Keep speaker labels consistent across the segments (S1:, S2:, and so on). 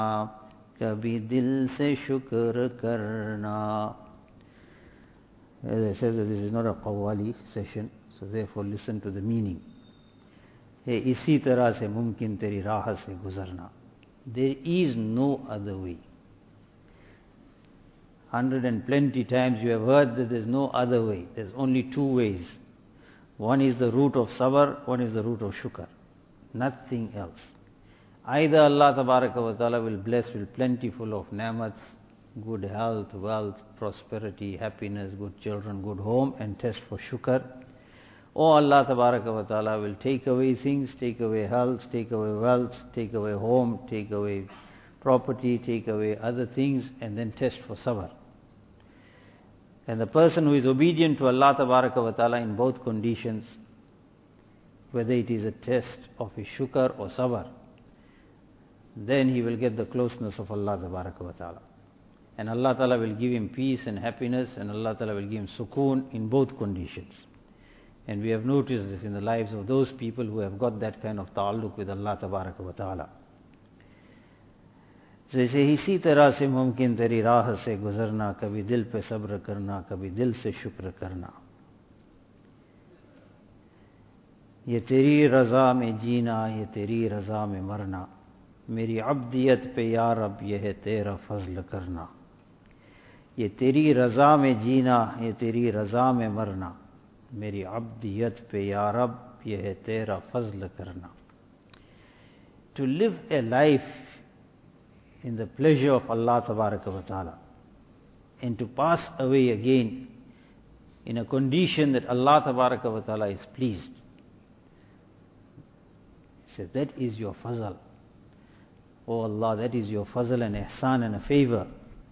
S1: कभी दिल से शुक्र करना. As I said, this is not a qawwali session, so therefore listen to the meaning. इसी तरह से मुमकिन तेरी राह से गुजरना. There is no other way. 120 times you have heard that there is no other way. There is only two ways. One is the route of sabr, one is the route of shukr. Nothing else. Either Allah Tabaraka wa Ta'ala will bless with plentiful of ni'mats, good health, wealth, prosperity, happiness, good children, good home, and test for shukr. Or Allah Tabaraka wa Ta'ala will take away things, take away health, take away wealth, take away home, take away property, take away other things, and then test for sabr. And the person who is obedient to Allah Tabaraka wa Ta'ala in both conditions, whether it is a test of his shukr or sabr, then he will get the closeness of Allah Tabaraka wa Ta'ala. And Allah Ta'ala will give him peace and happiness, and Allah Ta'ala will give him sukoon in both conditions. And we have noticed this in the lives of those people who have got that kind of ta'alluq with Allah Tabaraka wa Ta'ala. जैसे इसी तरह से मुमकिन तेरी राह से गुजरना, कभी दिल पे सब्र करना, कभी दिल से शुक्र करना. ये तेरी रज़ा में जीना, ये तेरी रज़ा में मरना, मेरी अब्दियत पे या रब ये है तेरा फज़ल करना. ये तेरी रज़ा में जीना, ये तेरी रज़ा में मरना, मेरी अब्दियत पे या रब ये है तेरा फज़ल करना. To live a life in the pleasure of Allah Tabaraka wa Ta'ala, and to pass away again in a condition that Allah Tabaraka wa Ta'ala is pleased. He said, that is your fazl. Oh Allah, that is your fazl and ihsan and a favor.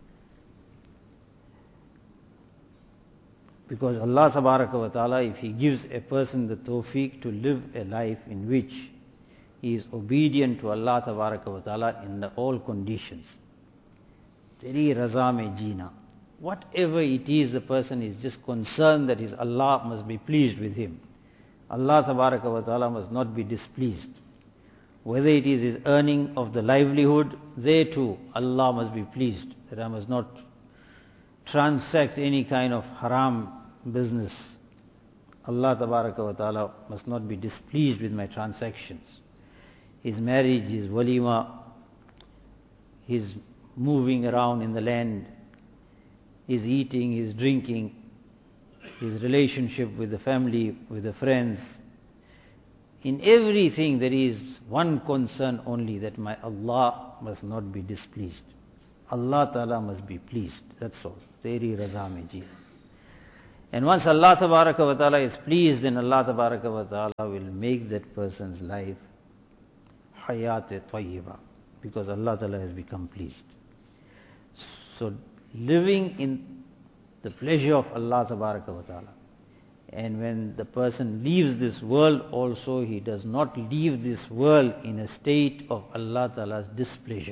S1: Because Allah Tabaraka wa Ta'ala, if He gives a person the tawfiq to live a life in which he is obedient to Allah Tabaraka wa Ta'ala in all conditions. Teri raza mein jeena. Whatever it is, the person is just concerned that his Allah must be pleased with him. Allah Tabaraka wa Ta'ala must not be displeased. Whether it is his earning of the livelihood, there too Allah must be pleased. That I must not transact any kind of haram business. Allah Tabaraka wa Ta'ala must not be displeased with my transactions. His marriage, his walima, his moving around in the land, his eating, his drinking, his relationship with the family, with the friends. In everything there is one concern only, that my Allah must not be displeased. Allah Ta'ala must be pleased. That's all. Teri raza mein jeena. And once Allah Tabaraka wa Ta'ala is pleased, then Allah Tabaraka wa Ta'ala will make that person's life hayat tayyiba, because Allah Ta'ala has become pleased. So living in the pleasure of Allah Tabaraka wa Ta'ala, and when the person leaves this world also, he does not leave this world in a state of Allah Ta'ala's displeasure.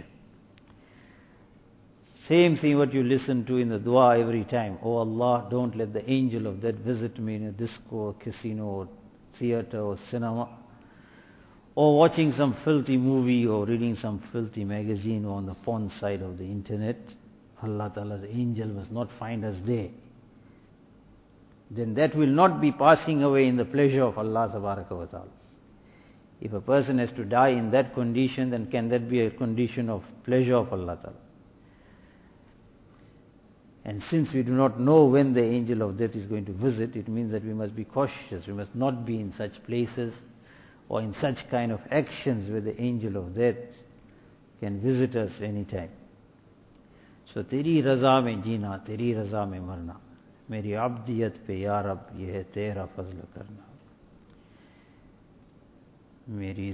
S1: Same thing what you listen to in the dua every time. Oh Allah, don't let the angel of death visit me in a disco or casino or theater or cinema, or watching some filthy movie or reading some filthy magazine or on the porn side of the internet. Allah Ta'ala's angel must not find us there. Then that will not be passing away in the pleasure of Allah Tabaraka wa Ta'ala. If a person has to die in that condition, then can that be a condition of pleasure of Allah Ta'ala? And since we do not know when the angel of death is going to visit, it means that we must be cautious. We must not be in such places or in such kind of actions where the angel of death can visit us anytime. So, teri raza mein jeena, teri raza mein marna, meri abdiyat pe ya Rab, ye hai tera fazl karna. Meri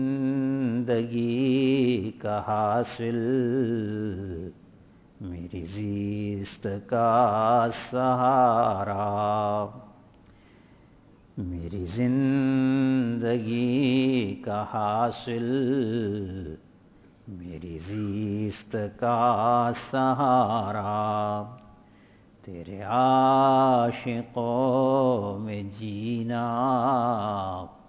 S1: zindagi ka hasil, meri zist ka sahara, मेरी जिंदगी का हासिल, मेरी ज़ीस्त का सहारा, तेरे आशिकों में जीना,